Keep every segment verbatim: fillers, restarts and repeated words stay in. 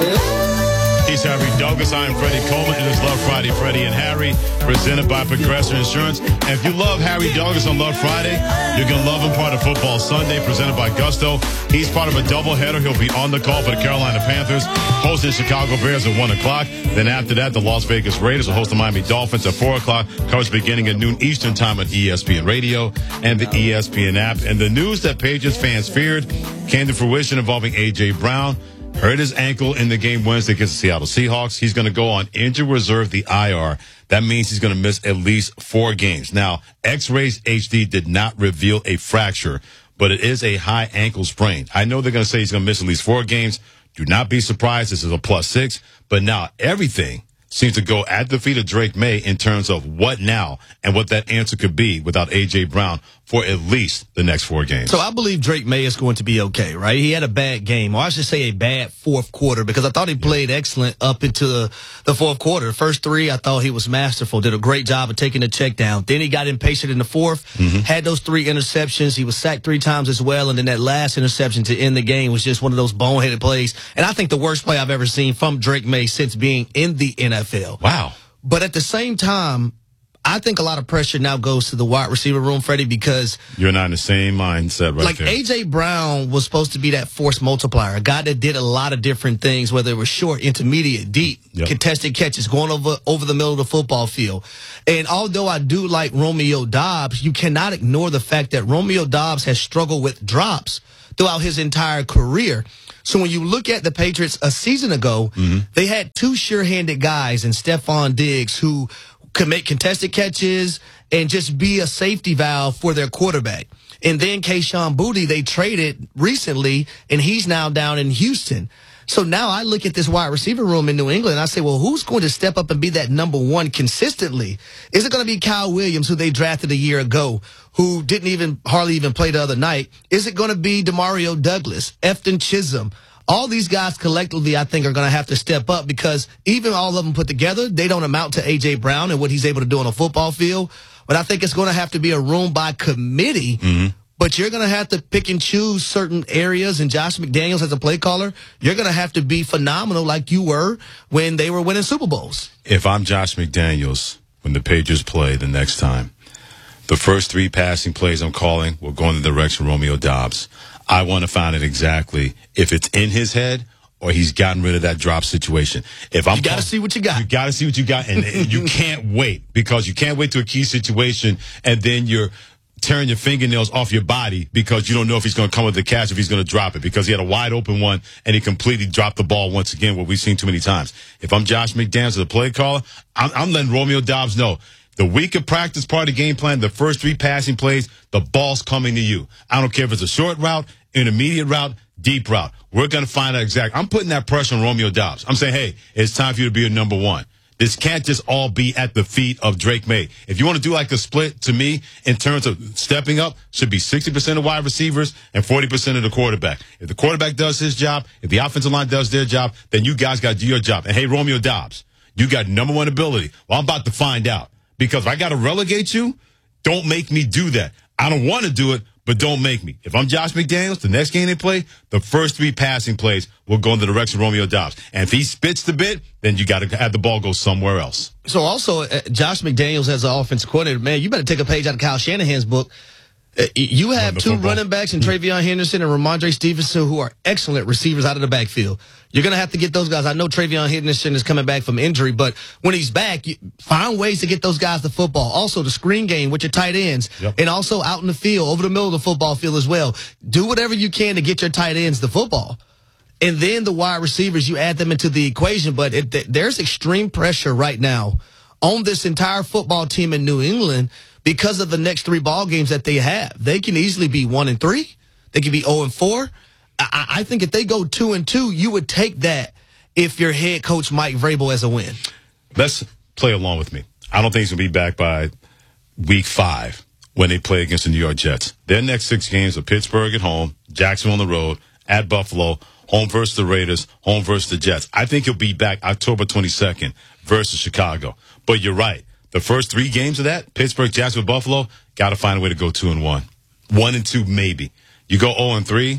He's Harry Douglas. I am Freddie Coleman. It is Love Friday, Freddie and Harry, presented by Progressive Insurance. And if you love Harry Douglas on Love Friday, you're going to love him part of Football Sunday, presented by Gusto. He's part of a doubleheader. He'll be on the call for the Carolina Panthers, hosting the Chicago Bears at one o'clock. Then after that, the Las Vegas Raiders will host the Miami Dolphins at four o'clock. Coverage beginning at noon Eastern time on E S P N Radio and the E S P N app. And the news that Patriots fans feared came to fruition involving A J. Brown. Hurt his ankle in the game Wednesday against the Seattle Seahawks. He's going to go on injured reserve, the I R. That means he's going to miss at least four games. Now, X-Rays H D did not reveal a fracture, but it is a high ankle sprain. I know they're going to say he's going to miss at least four games. Do not be surprised. This is a plus six. But now everything seems to go at the feet of Drake May in terms of what now and what that answer could be without A J. Brown for at least the next four games. So I believe Drake May is going to be okay, right? He had a bad game, or I should say a bad fourth quarter, because I thought he played excellent up into the, the fourth quarter. The first three, I thought he was masterful, did a great job of taking the check down. Then he got impatient in the fourth, mm-hmm. had those three interceptions. He was sacked three times as well, and then that last interception to end the game was just one of those boneheaded plays. And I think the worst play I've ever seen from Drake May since being in the N F L. Wow. But at the same time, I think a lot of pressure now goes to the wide receiver room, Freddie, because you're not in the same mindset right like there. A J. Brown was supposed to be that force multiplier, a guy that did a lot of different things, whether it was short, intermediate, deep, yep. contested catches, going over over the middle of the football field. And although I do like Romeo Doubs, you cannot ignore the fact that Romeo Doubs has struggled with drops throughout his entire career. So when you look at the Patriots a season ago, mm-hmm. they had two sure-handed guys in Stephon Diggs who could make contested catches and just be a safety valve for their quarterback. And then Kayshon Boutte, they traded recently, and he's now down in Houston. So now I look at this wide receiver room in New England, and I say, well, who's going to step up and be that number one consistently? Is it going to be Kyle Williams, who they drafted a year ago, who didn't even hardly even play the other night? Is it going to be Demario Douglas, Efton Chisholm? All these guys collectively, I think, are going to have to step up, because even all of them put together, they don't amount to A J. Brown and what he's able to do on a football field. But I think it's going to have to be a room by committee. Mm-hmm. But you're going to have to pick and choose certain areas. And Josh McDaniels, as a play caller, you're going to have to be phenomenal like you were when they were winning Super Bowls. If I'm Josh McDaniels, when the Patriots play the next time, the first three passing plays I'm calling will go in the direction of Romeo Doubs. I want to find out exactly if it's in his head or he's gotten rid of that drop situation. If I'm You got to see what you got. You got to see what you got, and you can't wait, because you can't wait to a key situation, and then you're tearing your fingernails off your body because you don't know if he's going to come with the catch, if he's going to drop it, because he had a wide open one and he completely dropped the ball once again, what we've seen too many times. If I'm Josh McDaniels, the play caller, I'm, I'm letting Romeo Doubs know. The week of practice part of the game plan, the first three passing plays, the ball's coming to you. I don't care if it's a short route, intermediate route, deep route. We're going to find out exactly. I'm putting that pressure on Romeo Doubs. I'm saying, hey, it's time for you to be a number one. This can't just all be at the feet of Drake May. If you want to do like a split, to me, in terms of stepping up, should be sixty percent of wide receivers and forty percent of the quarterback. If the quarterback does his job, if the offensive line does their job, then you guys got to do your job. And hey, Romeo Doubs, you got number one ability. Well, I'm about to find out. Because if I got to relegate you, don't make me do that. I don't want to do it, but don't make me. If I'm Josh McDaniels, the next game they play, the first three passing plays will go in the direction of Romeo Doubs. And if he spits the bit, then you got to have the ball go somewhere else. So also, uh, Josh McDaniels as an offensive coordinator, man, you better take a page out of Kyle Shanahan's book. Uh, you have two football. running backs in Travion Henderson and Ramondre Stevenson, who are excellent receivers out of the backfield. You're going to have to get those guys. I know Travion Henderson is coming back from injury, but when he's back, you find ways to get those guys the football. Also, the screen game with your tight ends, yep. and also out in the field, over the middle of the football field as well. Do whatever you can to get your tight ends the football. And then the wide receivers, you add them into the equation. But it, there's extreme pressure right now on this entire football team in New England because of the next three ball games that they have. They can easily be one and three. They can be zero and four. I, I think if they go two and two, you would take that if your head coach Mike Vrabel as a win. Let's play along with me. I don't think he's gonna be back by week five when they play against the New York Jets. Their next six games are Pittsburgh at home, Jacksonville on the road, at Buffalo, home versus the Raiders, home versus the Jets. I think he'll be back October twenty-second versus Chicago. But you're right. The first three games of that, Pittsburgh, Jacksonville, Buffalo, got to find a way to go two and one. One and two, maybe. You go zero and three,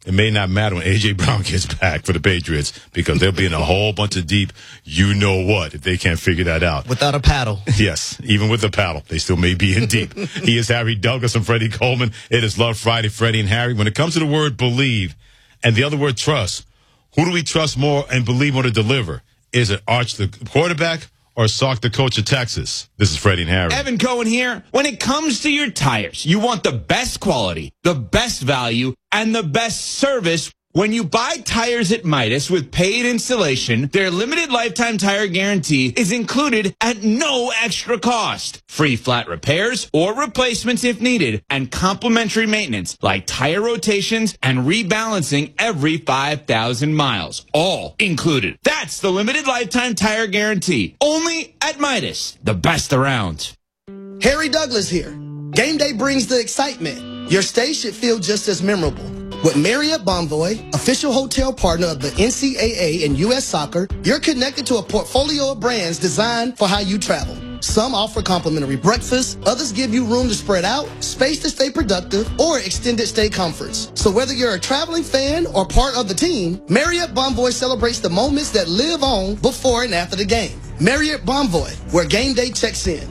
it may not matter when A J. Brown gets back for the Patriots because they'll be in a whole bunch of deep you-know-what if they can't figure that out. Without a paddle. Yes, even with a paddle, they still may be in deep. He is Harry Douglas and Freddie Coleman. It is Love Friday, Freddie and Harry. When it comes to the word believe and the other word trust, who do we trust more and believe more to deliver? Is it Arch, the quarterback, or Sark, the coach of Texas? This is Freddie and Harry. Evan Cohen here. When it comes to your tires, you want the best quality, the best value, and the best service. When you buy tires at Midas with paid installation, their limited lifetime tire guarantee is included at no extra cost. Free flat repairs or replacements if needed, and complimentary maintenance like tire rotations and rebalancing every five thousand miles. All included. That's the limited lifetime tire guarantee. Only at Midas, the best around. Harry Douglas here. Game day brings the excitement. Your stay should feel just as memorable. With Marriott Bonvoy, official hotel partner of the N C double A and U S Soccer, you're connected to a portfolio of brands designed for how you travel. Some offer complimentary breakfast, others give you room to spread out, space to stay productive, or extended stay comforts. So whether you're a traveling fan or part of the team, Marriott Bonvoy celebrates the moments that live on before and after the game. Marriott Bonvoy, where game day checks in.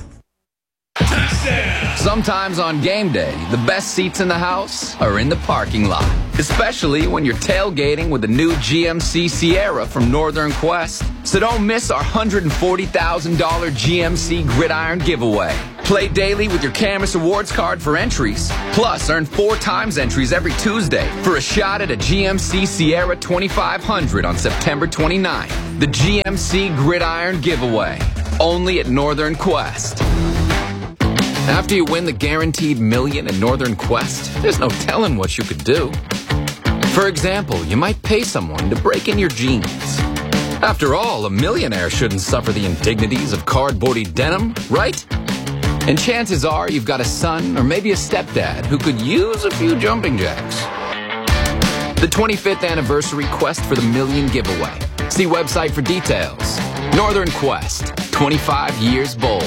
Sometimes on game day, the best seats in the house are in the parking lot. Especially when you're tailgating with the new G M C Sierra from Northern Quest. So don't miss our one hundred forty thousand dollars G M C Gridiron giveaway. Play daily with your Camus Awards card for entries. Plus, earn four times entries every Tuesday for a shot at a G M C Sierra twenty-five hundred on September twenty-ninth. The G M C Gridiron giveaway. Only at Northern Quest. After you win the guaranteed million at Northern Quest, there's no telling what you could do. For example, you might pay someone to break in your jeans. After all, a millionaire shouldn't suffer the indignities of cardboardy denim, right? And chances are you've got a son or maybe a stepdad who could use a few jumping jacks. The twenty-fifth anniversary Quest for the Million giveaway. See website for details. Northern Quest, twenty-five years bold.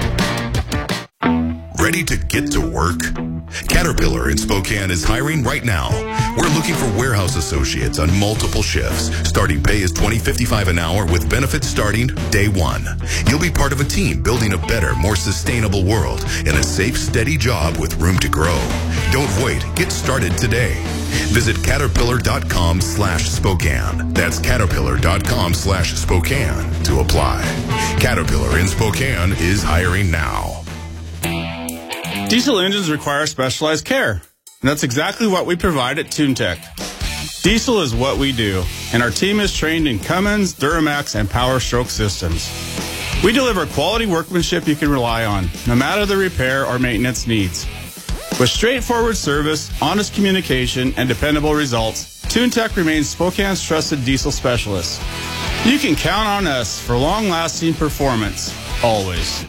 Ready to get to work? Caterpillar in Spokane is hiring right now. We're looking for warehouse associates on multiple shifts. Starting pay is twenty fifty-five an hour with benefits starting day one. You'll be part of a team building a better, more sustainable world in a safe, steady job with room to grow. Don't wait. Get started today. Visit caterpillar.com slash Spokane. That's caterpillar.com slash Spokane to apply. Caterpillar in Spokane is hiring now. Diesel engines require specialized care, and that's exactly what we provide at TuneTech. Diesel is what we do, and our team is trained in Cummins, Duramax, and Power Stroke systems. We deliver quality workmanship you can rely on, no matter the repair or maintenance needs. With straightforward service, honest communication, and dependable results, TuneTech remains Spokane's trusted diesel specialist. You can count on us for long-lasting performance, always.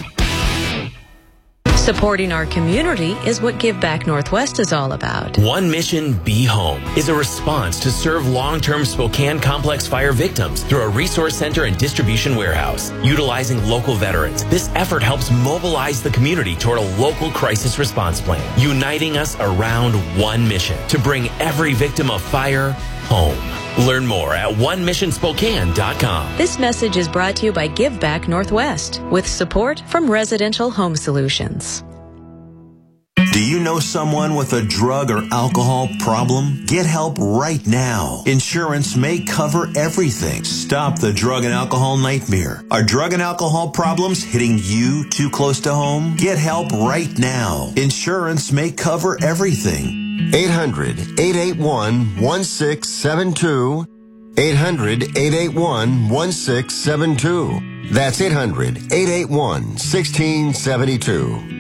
Supporting our community is what Give Back Northwest is all about. One Mission Be Home is a response to serve long-term Spokane complex fire victims through a resource center and distribution warehouse. Utilizing local veterans, this effort helps mobilize the community toward a local crisis response plan, uniting us around one mission to bring every victim of fire home. Learn more at one mission spokane dot com. This message is brought to you by Give Back Northwest with support from Residential Home Solutions. Do you know someone with a drug or alcohol problem? Get help right now. Insurance may cover everything. Stop the drug and alcohol nightmare. Are drug and alcohol problems hitting you too close to home? Get help right now. Insurance may cover everything. eight hundred, eight eight one, one six seven two. eight hundred, eight eight one, one six seven two. That's eight hundred, eight eight one, one six seven two.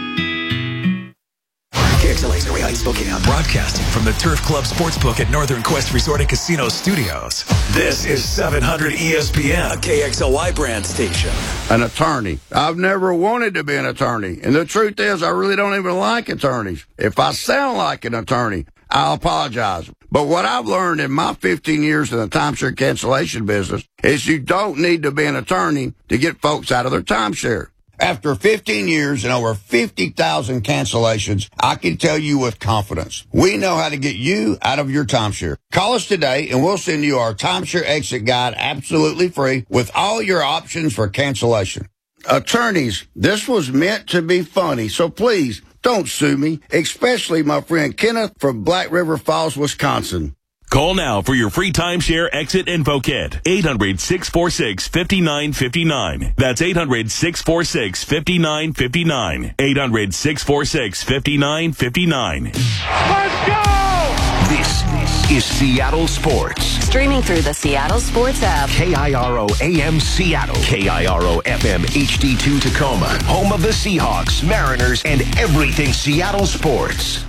K X L A's Norway Heights, Spokane, broadcasting from the Turf Club Sportsbook at Northern Quest Resort and Casino Studios. This is seven hundred E S P N, a K X L Y brand station. An attorney. I've never wanted to be an attorney. And the truth is, I really don't even like attorneys. If I sound like an attorney, I'll apologize. But what I've learned in my fifteen years in the timeshare cancellation business is you don't need to be an attorney to get folks out of their timeshare. After fifteen years and over fifty thousand cancellations, I can tell you with confidence, we know how to get you out of your timeshare. Call us today and we'll send you our timeshare exit guide absolutely free with all your options for cancellation. Attorneys, this was meant to be funny, so please don't sue me, especially my friend Kenneth from Black River Falls, Wisconsin. Call now for your free timeshare exit info kit. eight hundred, six four six, five nine five nine. That's eight hundred, six four six, five nine five nine. eight hundred, six four six, five nine five nine. Let's go! This is Seattle Sports. Streaming through the Seattle Sports app. K I R O A M Seattle. K I R O F M H D two Tacoma. Home of the Seahawks, Mariners, and everything Seattle sports.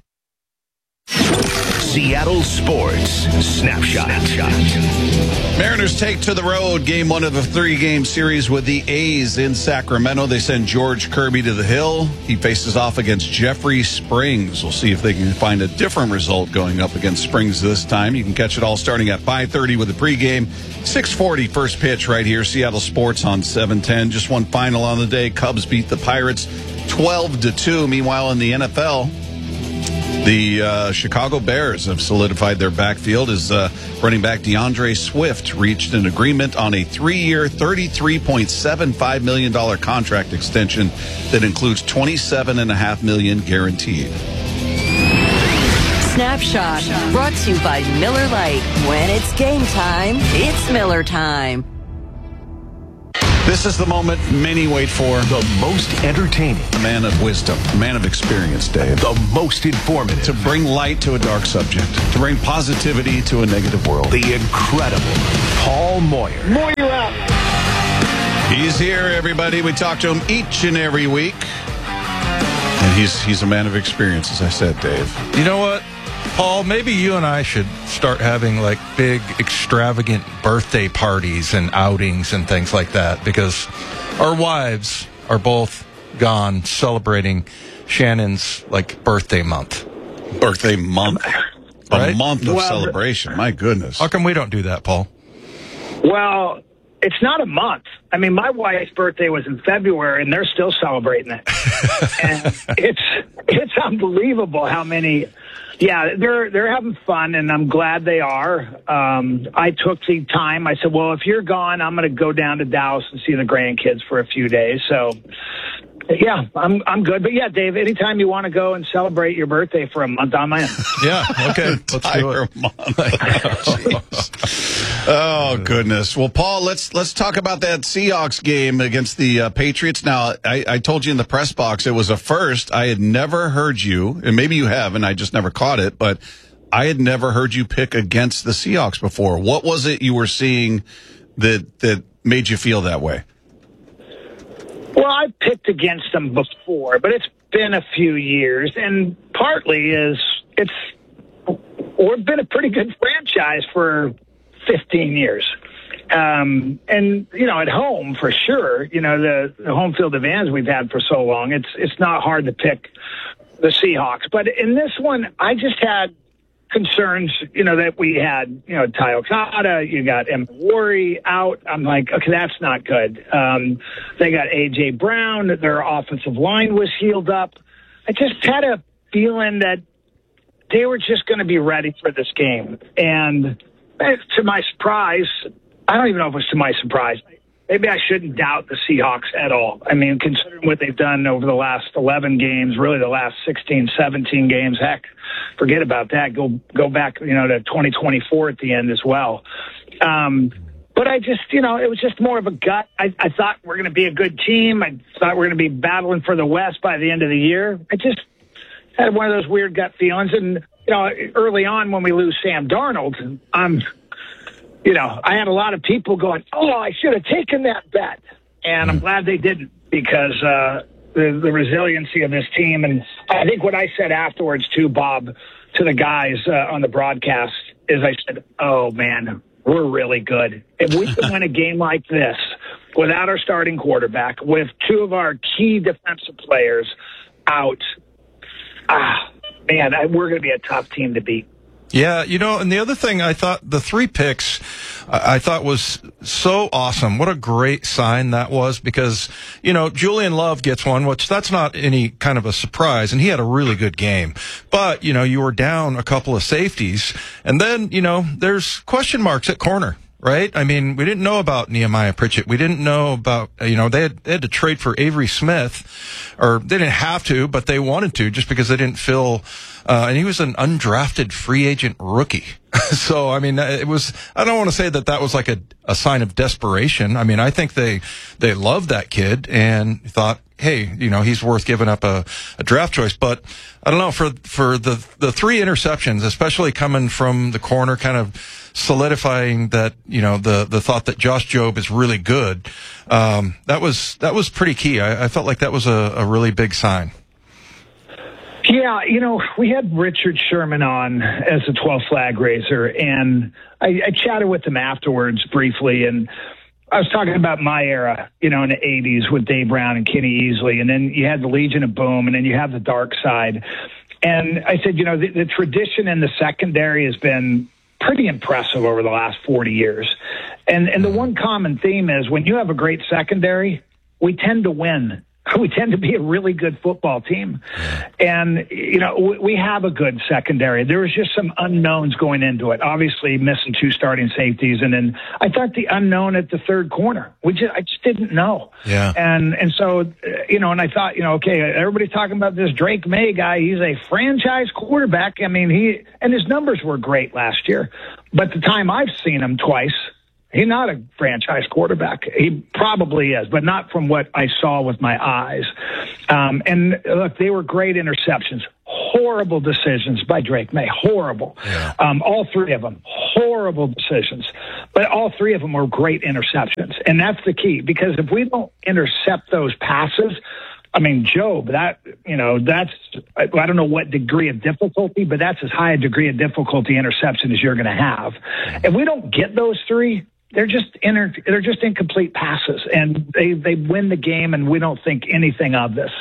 Seattle Sports Snapshot. Mariners take to the road game one of a three-game series with the A's in Sacramento. They send George Kirby to the hill. He faces off against Jeffrey Springs. We'll see if they can find a different result going up against Springs this time. You can catch it all starting at five thirty with the pregame. six forty first pitch right here. Seattle Sports on seven ten. Just one final on the day. Cubs beat the Pirates twelve to two. Meanwhile, in the N F L, the uh, Chicago Bears have solidified their backfield as uh, running back DeAndre Swift reached an agreement on a three-year, thirty-three point seven five million dollars contract extension that includes twenty-seven point five million dollars guaranteed. Snapshot, brought to you by Miller Lite. When it's game time, it's Miller time. This is the moment many wait for. The most entertaining. A man of wisdom. A man of experience, Dave. The most informative. To bring light to a dark subject. To bring positivity to a negative world. The incredible Paul Moyer. Moyer out. He's here, everybody. We talk to him each and every week. And he's he's a man of experience, as I said, Dave. You know what, Paul, maybe you and I should start having like big, extravagant birthday parties and outings and things like that, because our wives are both gone celebrating Shannon's like birthday month. Birthday month? Right? A month of Well, celebration. My goodness. How come we don't do that, Paul? Well, it's not a month. I mean, my wife's birthday was in February, and they're still celebrating it. And it's it's unbelievable how many. Yeah, they're they're having fun, and I'm glad they are. Um, I took the time. I said, well, if you're gone, I'm going to go down to Dallas and see the grandkids for a few days. So, yeah, I'm I'm good. But yeah, Dave, anytime you want to go and celebrate your birthday for a month, I'm in. Yeah, okay, let's do it. Oh goodness! Well, Paul, let's let's talk about that Seahawks game against the uh, Patriots. Now, I, I told you in the press box it was a first. I had never heard you, and maybe you have, and I just never caught it. But I had never heard you pick against the Seahawks before. What was it you were seeing that that made you feel that way? Well, I've picked against them before, but it's been a few years, and partly is it's we've been a pretty good franchise for fifteen years. Um, and, you know, at home, for sure, you know, the, the home field advantage we've had for so long, it's it's not hard to pick the Seahawks. But in this one, I just had concerns, you know, that we had, you know, Ty Okada, you got M. Worry out. I'm like, okay, that's not good. Um, they got A J. Brown. Their offensive line was healed up. I just had a feeling that they were just going to be ready for this game. And to my surprise, I don't even know if it was to my surprise. Maybe I shouldn't doubt the Seahawks at all. I mean, considering what they've done over the last eleven games, really the last sixteen, seventeen games, heck, forget about that. Go go back, you know, to twenty twenty-four at the end as well. Um, but I just, you know, it was just more of a gut. I, I thought we're going to be a good team. I thought we're going to be battling for the West by the end of the year. I just had one of those weird gut feelings. And, you know, early on when we lose Sam Darnold, I'm, you know, I had a lot of people going, oh, I should have taken that bet. And I'm glad they didn't, because uh, the, the resiliency of this team. And I think what I said afterwards, too, Bob, to the guys uh, on the broadcast is I said, oh, man, we're really good. If we can win a game like this without our starting quarterback, with two of our key defensive players out, ah, man, I, we're going to be a tough team to beat. Yeah, you know, and the other thing I thought, the three picks, I thought was so awesome. What a great sign that was, because, you know, Julian Love gets one, which that's not any kind of a surprise, and he had a really good game. But, you know, you were down a couple of safeties, and then, you know, there's question marks at corner. Right? I mean, we didn't know about Nehemiah Pritchett. We didn't know about, you know, they had, they had to trade for Avery Smith, or they didn't have to, but they wanted to just because they didn't feel, uh, and he was an undrafted free agent rookie. So, I mean, it was, I don't want to say that that was like a, a sign of desperation. I mean, I think they, they loved that kid and thought, hey, you know, he's worth giving up a, a draft choice. But I don't know, for, for the, the three interceptions, especially coming from the corner, kind of solidifying that, you know, the, the thought that Josh Jobe is really good. Um, that was, that was pretty key. I, I felt like that was a, a really big sign. Yeah, you know, we had Richard Sherman on as a twelfth flag raiser, and I, I chatted with him afterwards briefly, and I was talking about my era, you know, in the eighties with Dave Brown and Kenny Easley, and then you had the Legion of Boom, and then you have the dark side. And I said, you know, the, the tradition in the secondary has been pretty impressive over the last forty years. And and the one common theme is when you have a great secondary, we tend to win. We tend to be a really good football team. And, you know, we have a good secondary. There was just some unknowns going into it. Obviously, missing two starting safeties. And then I thought the unknown at the third corner. We just, I just didn't know. Yeah. And, and so, you know, and I thought, you know, okay, everybody's talking about this Drake May guy. He's a franchise quarterback. I mean, he, and his numbers were great last year. But the time I've seen him twice, he's not a franchise quarterback. He probably is, but not from what I saw with my eyes. Um, and look, they were great interceptions. Horrible decisions by Drake May. Horrible. Yeah. Um, all three of them. Horrible decisions. But all three of them were great interceptions. And that's the key, because if we don't intercept those passes, I mean, Jobe, that, you know, that's, I don't know what degree of difficulty, but that's as high a degree of difficulty interception as you're going to have. If we don't get those three, they're just inter, they're just incomplete passes, and they, they win the game, and we don't think anything of this.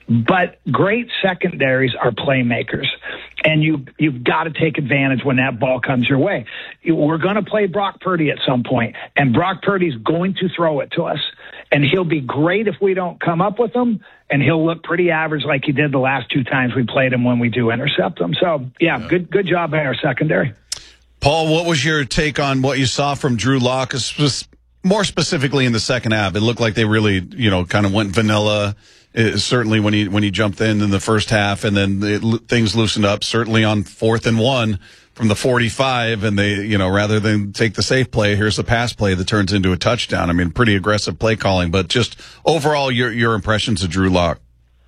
But great secondaries are playmakers, and you, you've got to take advantage when that ball comes your way. We're going to play Brock Purdy at some point, and Brock Purdy's going to throw it to us, and he'll be great if we don't come up with him, and he'll look pretty average like he did the last two times we played him when we do intercept him. So, yeah, yeah. good good job by our secondary. Paul, what was your take on what you saw from Drew Lock, more specifically in the second half? It looked like they really, you know, kind of went vanilla, uh, certainly when he when he jumped in in the first half, and then it, things loosened up, certainly on fourth and one from the forty-five, and they, you know, rather than take the safe play, here's the pass play that turns into a touchdown. I mean, pretty aggressive play calling, but just overall, your your impressions of Drew Lock.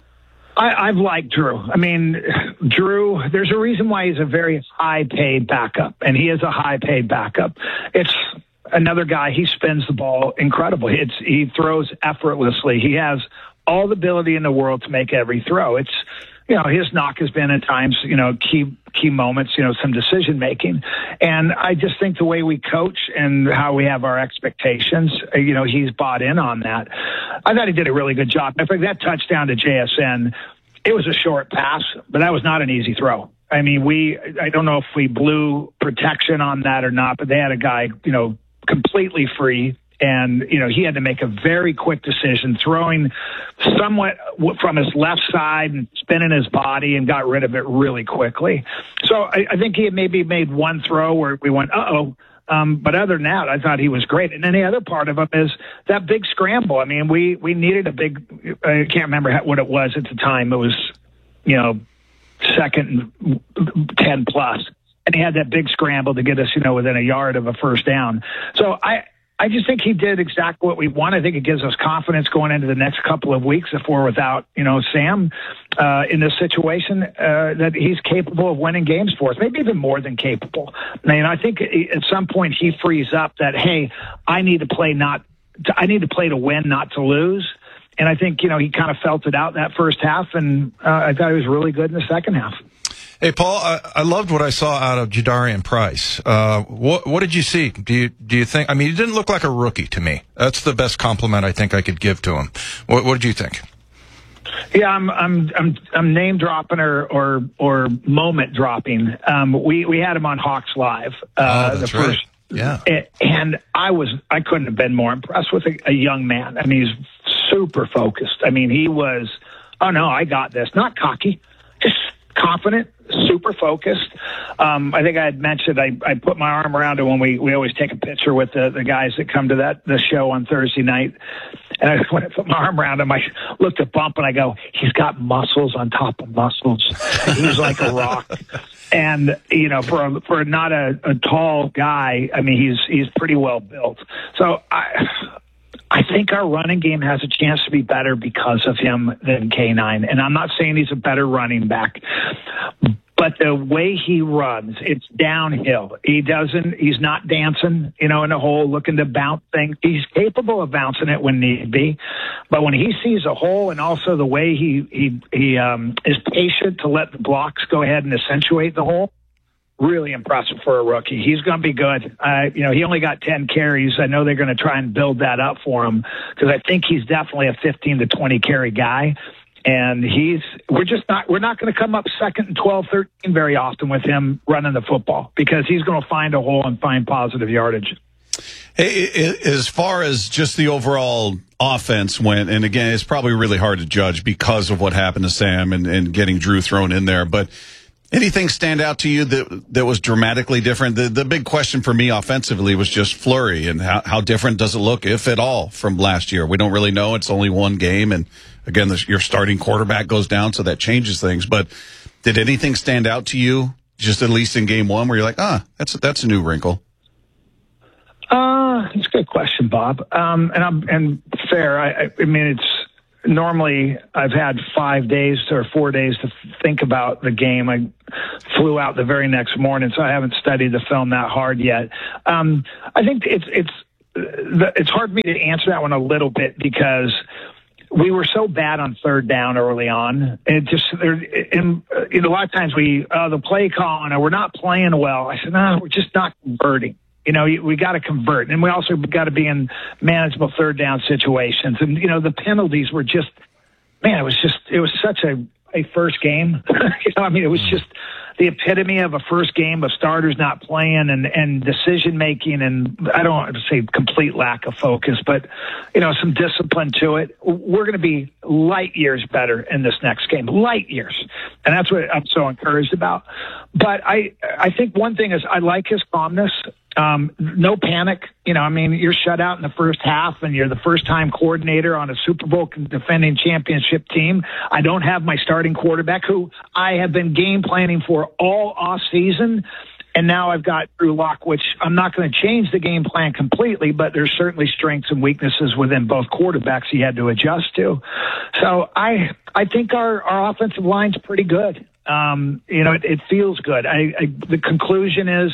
I, I've liked Drew. I mean, Drew, there's a reason why he's a very high-paid backup, and he is a high-paid backup. It's another guy, he spins the ball incredibly. It's, he throws effortlessly. He has all the ability in the world to make every throw. It's, you know, his knock has been at times, you know, key key moments, you know, some decision making. And I just think the way we coach and how we have our expectations, you know, he's bought in on that. I thought he did a really good job. In fact, that touchdown to J S N, it was a short pass, but that was not an easy throw. I mean, we, I don't know if we blew protection on that or not, but they had a guy, you know, completely free. And, you know, he had to make a very quick decision, throwing somewhat from his left side and spinning his body, and got rid of it really quickly. So I, I think he had maybe made one throw where we went, uh-oh. Um, but other than that, I thought he was great. And then the other part of him is that big scramble. I mean, we, we needed a big, I can't remember what it was at the time. It was, you know, second and ten plus. And he had that big scramble to get us, you know, within a yard of a first down. So I, I just think he did exactly what we want. I think it gives us confidence going into the next couple of weeks if we're without, you know, Sam uh, in this situation, uh, that he's capable of winning games for us, maybe even more than capable. I mean, I think at some point he frees up that, hey, I need to play not, to, I need to play to win, not to lose. And I think, you know, he kind of felt it out that first half, and uh, I thought he was really good in the second half. Hey, Paul, I, I loved what I saw out of Jadarian Price. Uh, what, what did you see? Do you, do you think, I mean, he didn't look like a rookie to me. That's the best compliment I think I could give to him. What, what did you think? Yeah, I'm I'm I'm I'm name dropping or or, or moment dropping. Um, we we had him on Hawks Live. Uh, oh, that's the first, right. Yeah, and I was I couldn't have been more impressed with a, a young man. I mean, he's super focused. I mean, he was. Oh no, I got this. Not cocky, just confident, super focused. Um, I think I had mentioned I, I put my arm around him when we, we always take a picture with the, the guys that come to that the show on Thursday night. And I, when I put my arm around him, I looked at Bump and I go, he's got muscles on top of muscles. He's like a rock. And, you know, for a, for not a, a tall guy, I mean, he's he's pretty well built. So I I think our running game has a chance to be better because of him than K nine. And I'm not saying he's a better running back, but the way he runs, it's downhill. He doesn't, he's not dancing, you know, in a hole looking to bounce things. He's capable of bouncing it when need be. But when he sees a hole, and also the way he, he, he um, is patient to let the blocks go ahead and accentuate the hole, really impressive for a rookie. He's going to be good. Uh, you know, he only got ten carries. I know they're going to try and build that up for him because I think he's definitely a fifteen to twenty carry guy. And he's, we're just not, we're not going to come up second and twelve, thirteen very often with him running the football because he's going to find a hole and find positive yardage. Hey, as far as just the overall offense went, and again, it's probably really hard to judge because of what happened to Sam and, and getting Drew thrown in there, but anything stand out to you that that was dramatically different? The the big question for me offensively was just Fleury and how, how different does it look, if at all, from last year? We don't really know. It's only one game, and again, the, your starting quarterback goes down, so that changes things. But did anything stand out to you, just at least in game one, where you're like, ah, that's that's a new wrinkle? Uh, it's a good question, Bob. Um, and I'm and fair. I, I mean, it's. Normally, I've had five days or four days to think about the game. I flew out the very next morning, so I haven't studied the film that hard yet. Um, I think it's it's it's hard for me to answer that one a little bit because we were so bad on third down early on. It just there, and, you know, a lot of times we uh, the play calling, or we're not playing well. I said, no, we're just not converting. You know, we got to convert, and we also got to be in manageable third down situations. And you know, the penalties were just, man, it was just, it was such a, a first game. you know, I mean, it was just the epitome of a first game of starters not playing and and decision making, and I don't want to say complete lack of focus, but you know, some discipline to it. We're going to be light years better in this next game, light years, and that's what I'm so encouraged about. But I I think one thing is I like his calmness. Um, no panic. You know, I mean, you're shut out in the first half and you're the first time coordinator on a Super Bowl defending championship team. I don't have my starting quarterback who I have been game planning for all off season. And now I've got Drew Lock, which I'm not going to change the game plan completely, but there's certainly strengths and weaknesses within both quarterbacks he had to adjust to. So I, I think our, our offensive line's pretty good. Um, you know, it, it feels good. I, I, the conclusion is,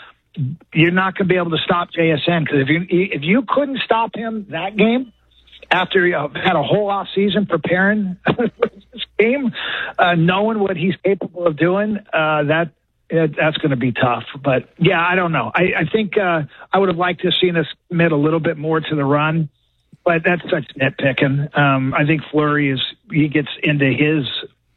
you're not going to be able to stop J S N because if you if you couldn't stop him that game after you had a whole off season preparing for this game, uh, knowing what he's capable of doing, uh, that it, that's going to be tough. But yeah, I don't know. I, I think uh, I would have liked to have seen us commit a little bit more to the run, but that's such nitpicking. Um, I think Fleury is he gets into his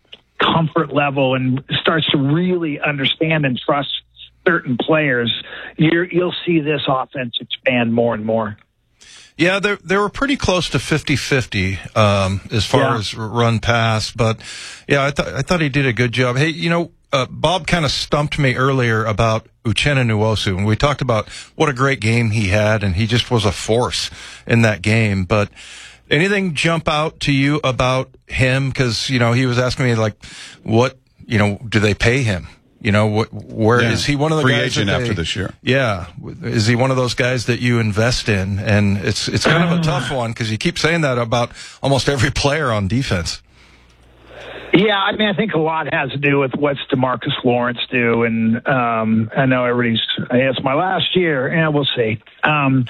comfort level and starts to really understand and trust certain players, you're, you'll see this offense expand more and more. Yeah, they they were pretty close to fifty-fifty um, as far yeah. as run pass, but yeah, I thought I thought he did a good job. Hey, you know, uh, Bob kind of stumped me earlier about Uchenna Nwosu, and we talked about what a great game he had, and he just was a force in that game. But anything jump out to you about him? Because you know, he was asking me like, what you know, do they pay him? You know, wh- where yeah. is he one of the free guys agent that they, after this year? Yeah, is he one of those guys that you invest in? And it's it's kind of a tough one because you keep saying that about almost every player on defense. Yeah, I mean, I think a lot has to do with what's DeMarcus Lawrence do, and um, I know everybody's. It's my last year, and yeah, we'll see. Um,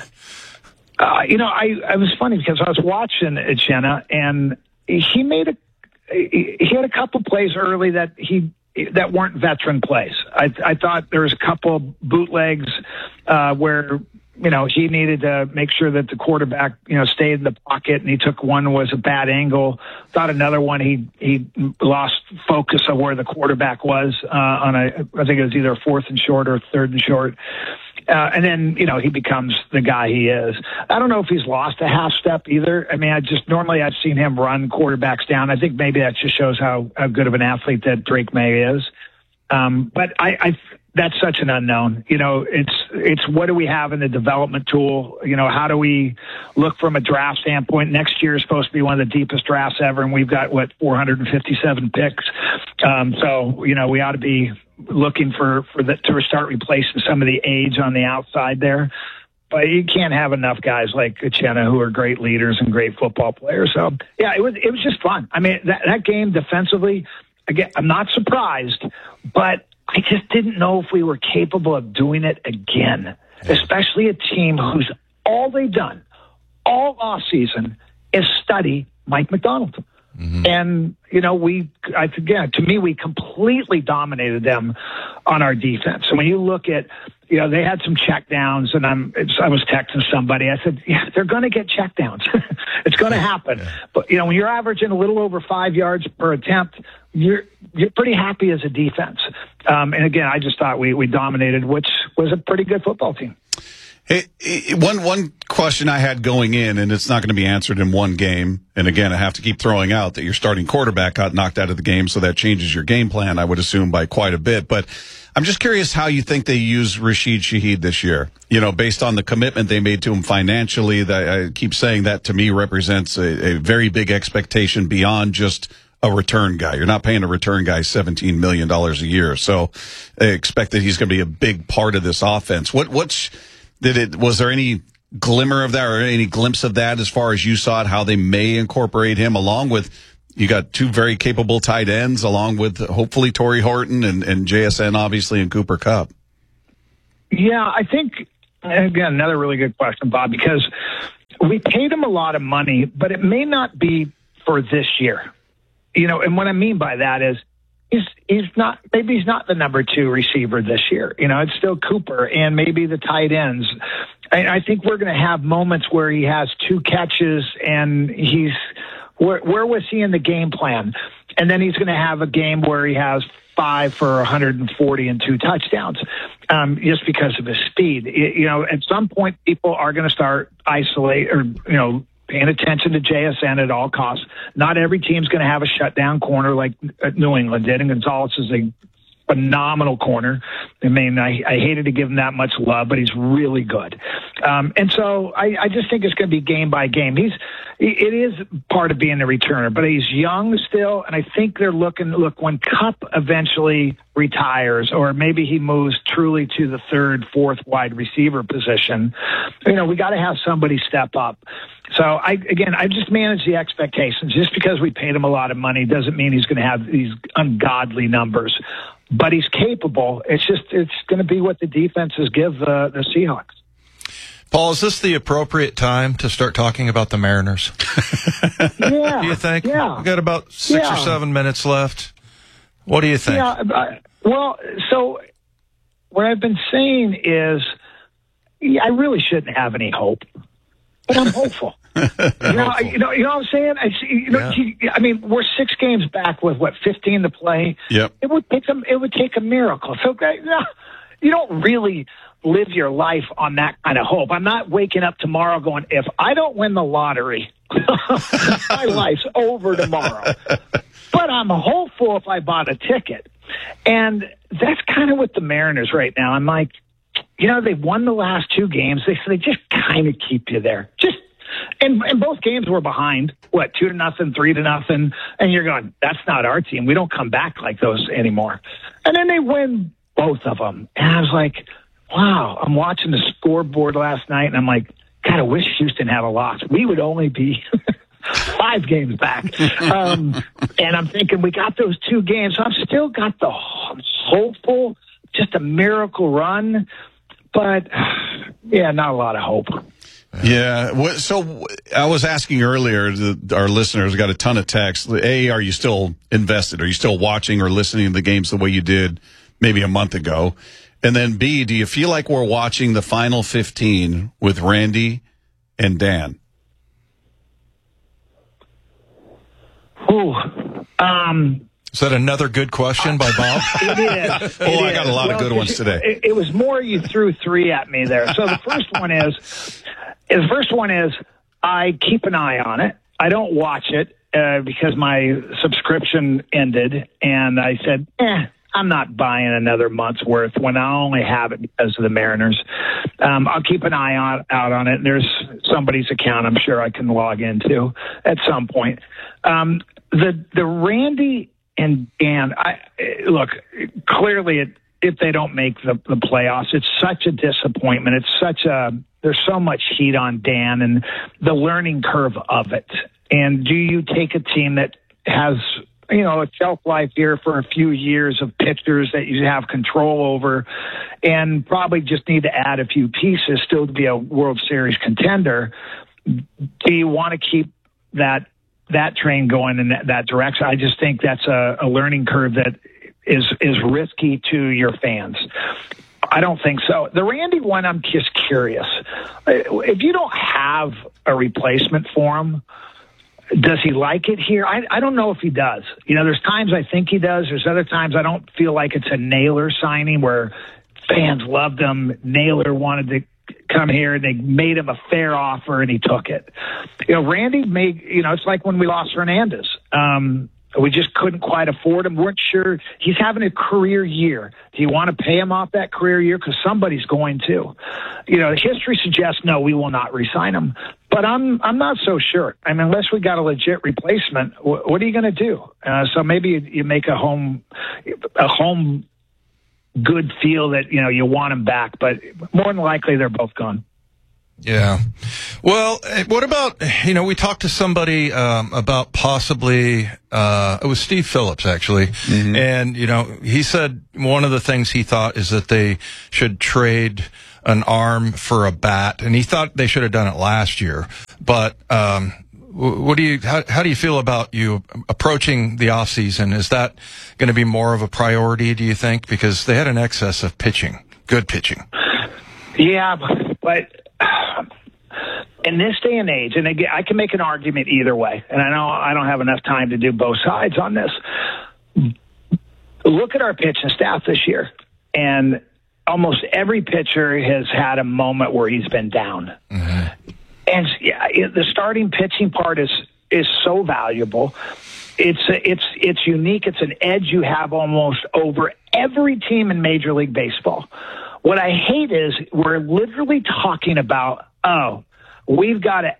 uh, you know, I I was funny because I was watching Uchenna, and he made a he had a couple plays early that he. that weren't veteran plays. I, I thought there was a couple of bootlegs uh, where you know, he needed to make sure that the quarterback, you know, stayed in the pocket, and he took one was a bad angle. Thought another one he he lost focus of where the quarterback was uh, on a, I think it was either a fourth and short or a third and short. Uh, and then, you know, he becomes the guy he is. I don't know if he's lost a half step either. I mean, I just, normally I've seen him run quarterbacks down. I think maybe that just shows how, how good of an athlete that Drake May is. Um, but I, I, that's such an unknown. You know, it's, it's what do we have in the development tool? You know, how do we look from a draft standpoint? Next year is supposed to be one of the deepest drafts ever, and we've got, what, four hundred fifty-seven picks. Um, so, you know, we ought to be looking for, for the, to start replacing some of the age on the outside there. But you can't have enough guys like Uchenna who are great leaders and great football players. So, yeah, it was, it was just fun. I mean, that, that game defensively, again, I'm not surprised, but I just didn't know if we were capable of doing it again, especially a team who's all they've done all offseason is study Mike Macdonald. Mm-hmm. And, you know, we, I, again, to me, we completely dominated them on our defense. So when you look at, you know, they had some check downs, and I'm, it's, I was texting somebody. I said, yeah, they're going to get check downs. It's going to happen. Yeah. But, you know, when you're averaging a little over five yards per attempt, you're, you're pretty happy as a defense. Um, and again, I just thought we, we dominated, which was a pretty good football team. Hey, one one question I had going in, and it's not going to be answered in one game. And again, I have to keep throwing out that your starting quarterback got knocked out of the game, so that changes your game plan, I would assume, by quite a bit. But I'm just curious how you think they use Rashid Shaheed this year. You know, based on the commitment they made to him financially, that I keep saying that to me represents a, a very big expectation beyond just a return guy. You're not paying a return guy seventeen million dollars a year, so I expect that he's going to be a big part of this offense. What what's Did it, was there any glimmer of that or any glimpse of that as far as you saw it, how they may incorporate him along with, you got two very capable tight ends along with hopefully Torrey Horton and, and J S N obviously and Cooper Kupp? Yeah, I think, again, another really good question, Bob, because we paid him a lot of money, but it may not be for this year. You know, and what I mean by that is, He's, he's not, maybe he's not the number two receiver this year. You know, it's still Cooper and maybe the tight ends. I, I think we're going to have moments where he has two catches and he's, where, where was he in the game plan? And then he's going to have a game where he has five for one hundred forty and two touchdowns, um, just because of his speed. It, you know, at some point people are going to start isolate or, you know, paying attention to J S N at all costs. Not every team's going to have a shutdown corner like New England did, and Gonzalez is a phenomenal corner. I mean, I, I hated to give him that much love, but he's really good. Um, and so I, I just think it's going to be game by game. He's, it is part of being a returner, but he's young still, and I think they're looking, look, when Kupp eventually retires, or maybe he moves truly to the third, fourth wide receiver position, you know, we got to have somebody step up. So, I again, I just manage the expectations. Just because we paid him a lot of money doesn't mean he's going to have these ungodly numbers. But he's capable. It's just it's going to be what the defenses give the, the Seahawks. Paul, is this the appropriate time to start talking about the Mariners? Yeah. Do you think? Yeah. We've got about six yeah. or seven minutes left. What do you think? Yeah. Uh, well, so what I've been saying is yeah, I really shouldn't have any hope. But I'm hopeful. you, know, hopeful. you know, you know what I'm saying? I, you know, yeah. I mean, we're six games back with what fifteen to play. Yep. It would take them. It would take a miracle. So, you don't really live your life on that kind of hope. I'm not waking up tomorrow going, if I don't win the lottery, my life's over tomorrow. But I'm hopeful if I bought a ticket, and that's kind of what the Mariners right now. I'm like. You know, they've won the last two games. They they just kind of keep you there. Just and, and both games were behind, what, two to nothing, three to nothing. And you're going, that's not our team. We don't come back like those anymore. And then they win both of them. And I was like, wow, I'm watching the scoreboard last night, and I'm like, God, I wish Houston had a loss. We would only be five games back. Um, and I'm thinking, we got those two games. So I've still got the hopeful, just a miracle run. But, yeah, not a lot of hope. Yeah. So I was asking earlier, the, our listeners got a ton of texts. A, are you still invested? Are you still watching or listening to the games the way you did maybe a month ago? And then B, do you feel like we're watching the final fifteen with Randy and Dan? Ooh, um, is that another good question by Bob? It is. oh, It I got is. a lot well, of good ones today. It, it was more you threw three at me there. So the first one is, the first one is I keep an eye on it. I don't watch it uh, because my subscription ended, and I said, eh, I'm not buying another month's worth when I only have it because of the Mariners. Um, I'll keep an eye on, out on it. There's somebody's account I'm sure I can log into at some point. Um, the the Randy and Dan, I, look, clearly it, if they don't make the, the playoffs, it's such a disappointment. It's such a, there's so much heat on Dan and the learning curve of it. And do you take a team that has, you know, a shelf life here for a few years of pitchers that you have control over and probably just need to add a few pieces still to be a World Series contender? Do you want to keep that that train going in that, that direction? I just think that's a, a learning curve that is is risky to your fans. I don't think so. The Randy one, I'm just curious. If you don't have a replacement for him, does he like it here? I, I don't know if he does. You know, there's times I think he does. There's other times I don't feel like it's a Naylor signing where fans loved him. Naylor wanted to come here and they made him a fair offer and he took it. You know, Randy made, you know, it's like when we lost Hernandez. Um, we just couldn't quite afford him. Weren't sure. He's having a career year. Do you want to pay him off that career year? Because somebody's going to. You know, history suggests, no, we will not re-sign him. But I'm I'm not so sure. I mean, unless we got a legit replacement, wh- what are you going to do? Uh, so maybe you, you make a home a home good feel that, you know, you want him back. But more than likely, they're both gone. Yeah. Well, what about, you know, we talked to somebody um, about possibly, uh, it was Steve Phillips, actually. Mm-hmm. And, you know, he said one of the things he thought is that they should trade an arm for a bat. And he thought they should have done it last year. But um, what do you, how, how do you feel about you approaching the offseason? Is that going to be more of a priority, do you think? Because they had an excess of pitching, good pitching. Yeah, but in this day and age, and again, I can make an argument either way, and I know I don't have enough time to do both sides on this. Look at our pitching staff this year, and almost every pitcher has had a moment where he's been down. Mm-hmm. And yeah, the starting pitching part is is so valuable. It's it's it's unique. It's an edge you have almost over every team in Major League Baseball. What I hate is we're literally talking about, oh, we've got to